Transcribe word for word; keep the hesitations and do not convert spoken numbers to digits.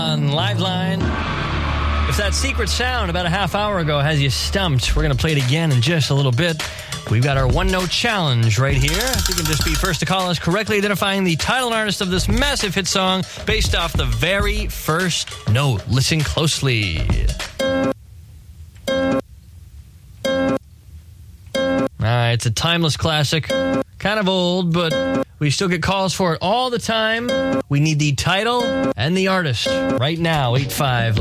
On Liveline. If that secret sound about a half hour ago has you stumped, we're going to play it again in just a little bit. We've got our one-note challenge right here. If you can just be first to call us, correctly identifying the title and artist of this massive hit song based off the very first note. Listen closely. Uh, it's a timeless classic. Kind of old, but we still get calls for it all the time. We need the title and the artist right now. eight five